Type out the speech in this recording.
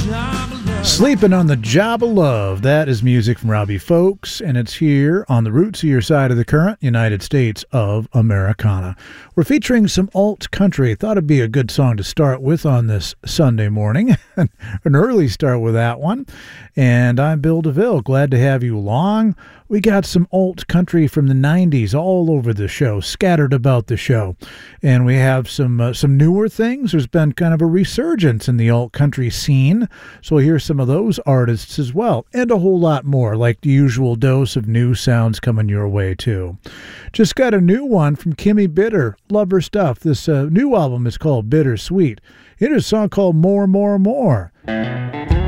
Sleeping on the Job of Love. That is music from Robbie Folks, and it's here on the Roots of Your Side of the Current, United States of Americana. We're featuring some alt country. Thought it'd be a good song to start with on this Sunday morning. An early start with that one. And I'm Bill DeVille. Glad to have you along. We got some alt country from the 90s all over the show, scattered about the show. And we have some newer things. There's been kind of a resurgence in the alt country scene. So we'll hear some of those artists as well. And a whole lot more, like the usual dose of new sounds coming your way too. Just got a new one from Kimmy Bitter. Love her stuff. This new album is called Bittersweet. It is a song called More, More, More.